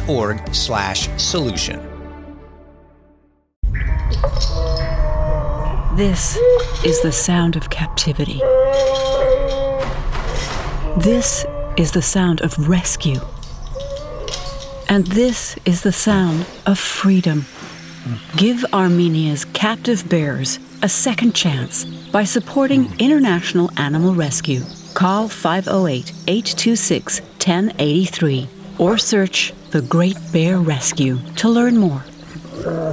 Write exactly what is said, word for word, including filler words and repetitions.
org slash solution. This is the sound of captivity. This is the sound of rescue. And this is the sound of freedom. Give Armenia's captive bears a second chance by supporting International Animal Rescue. Call five oh eight, eight two six, one oh eight three or search The Great Bear Rescue to learn more.